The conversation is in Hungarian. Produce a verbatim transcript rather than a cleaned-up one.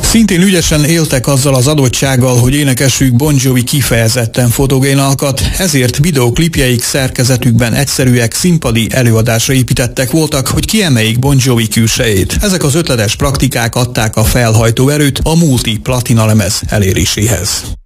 Szintén ügyesen éltek azzal az adottsággal, hogy énekesük Bon Jovi kifejezetten fotogén alkat, ezért videóklipjeik szerkezetükben egyszerűek, színpadi előadásra építettek voltak, hogy kiemeljék Bon Jovi külsejét. Ezek az ötletes praktikák adták a felhajtó erőt a multi platina lemez eléréséhez.